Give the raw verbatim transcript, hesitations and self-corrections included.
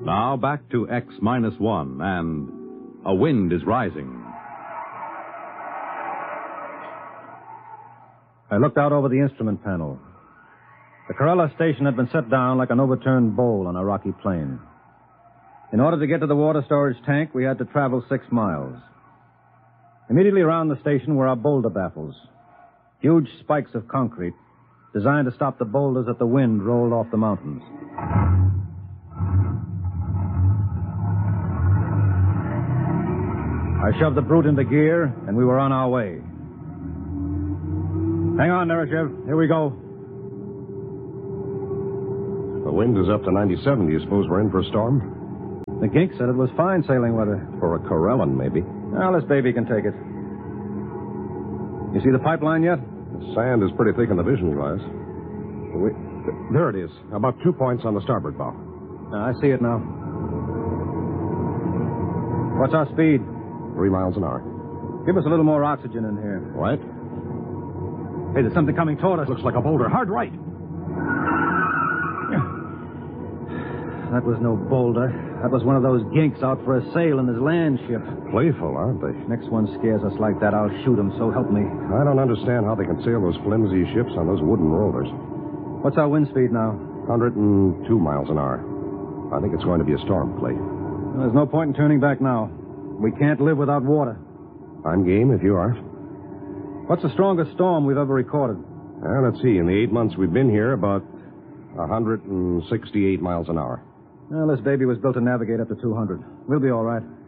Now back to X minus one, and a wind is rising. I looked out over the instrument panel. The Corella station had been set down like an overturned bowl on a rocky plain. In order to get to the water storage tank, we had to travel six miles. Immediately around the station were our boulder baffles, huge spikes of concrete designed to stop the boulders that the wind rolled off the mountains. I shoved the brute into gear, and we were on our way. Hang on, Nereshev. Here we go. The wind is up to ninety-seven. Do you suppose we're in for a storm? The gink said it was fine sailing weather. For a Corellan, maybe. Well, this baby can take it. You see the pipeline yet? The sand is pretty thick in the vision glass. We... There it is. About two points on the starboard bow. I see it now. What's our speed? Three miles an hour. Give us a little more oxygen in here. Right? Hey, there's something coming toward us. Looks like a boulder. Hard right. That was no boulder. That was one of those ginks out for a sail in his land ship. Playful, aren't they? Next one scares us like that, I'll shoot him, so help me. I don't understand how they can sail those flimsy ships on those wooden rollers. What's our wind speed now? one hundred two miles an hour. I think it's going to be a storm, Clay. Well, there's no point in turning back now. We can't live without water. I'm game if you are. What's the strongest storm we've ever recorded? Well, let's see. In the eight months we've been here, about one hundred sixty-eight miles an hour. Well, this baby was built to navigate up to two hundred. We'll be all right.